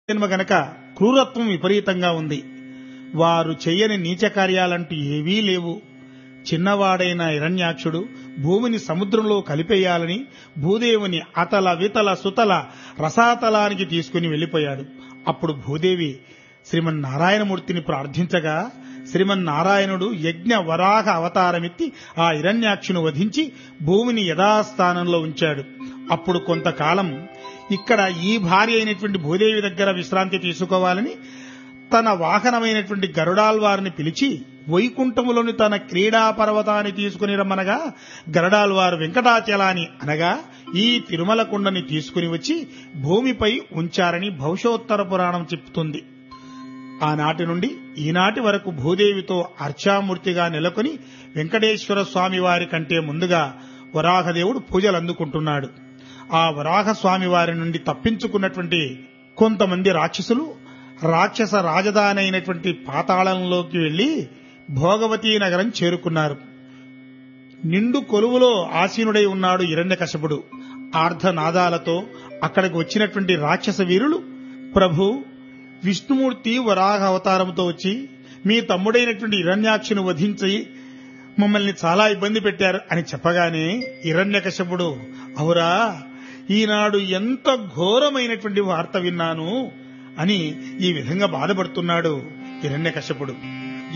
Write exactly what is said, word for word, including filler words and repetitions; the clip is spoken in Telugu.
జన్మ గనక క్రూరత్వం విపరీతంగా ఉంది. వారు చెయ్యని నీచ కార్యాలంటూ ఏవీ లేవు. చిన్నవాడైన హిరణ్యాక్షుడు భూమిని సముద్రంలో కలిపేయాలని భూదేవుని అతల వితల సుతల రసాతలానికి తీసుకుని వెళ్లిపోయాడు. అప్పుడు భూదేవి శ్రీమన్నారాయణమూర్తిని ప్రార్థించగా శ్రీమన్నారాయణుడు యజ్ఞ వరాహ అవతారమెత్తి ఆ హిరణ్యాక్షును వధించి భూమిని యథాస్థానంలో ఉంచాడు. అప్పుడు కొంతకాలం ఇక్కడ ఈ భార్య అయినటువంటి భూదేవి దగ్గర విశ్రాంతి తీసుకోవాలని తన వాహనమైనటువంటి గరుడాల్వారిని పిలిచి వైకుంఠములోని తన క్రీడా పర్వతాన్ని తీసుకుని రమ్మనగా గరుడాల్వారు వెంకటాచలాని అనగా ఈ తిరుమల కొండని తీసుకుని వచ్చి భూమిపై ఉంచారని భవిష్యోత్తర పురాణం చెప్తుంది. ఆనాటి నుండి ఈనాటి వరకు భూదేవితో అర్చామూర్తిగా నెలకొని వెంకటేశ్వర స్వామి వారి కంటే ముందుగా వరాహదేవుడు పూజలు అందుకుంటున్నాడు. ఆ వరాహస్వామి వారి నుండి తప్పించుకున్నటువంటి కొంతమంది రాక్షసులు రాక్షస రాజధాని అయినటువంటి పాతాళంలోకి వెళ్లి భోగవతీ నగరం చేరుకున్నారు. నిండు కొలువులో ఆసీనుడై ఉన్నాడు హిరణ్యకశపుడు. ఆర్ధనాదాలతో అక్కడికి వచ్చినటువంటి రాక్షస వీరులు, ప్రభు, విష్ణుమూర్తి వరాహ అవతారంతో వచ్చి మీ తమ్ముడైనటువంటి హిరణ్యాక్షును వధించి మమ్మల్ని చాలా ఇబ్బంది పెట్టారు అని చెప్పగానే హిరణ్యకశపుడు, అవురా, ఈనాడు ఎంత ఘోరమైనటువంటి వార్త విన్నాను అని ఈ విధంగా బాధపడుతున్నాడు హిరణ్యకశపుడు.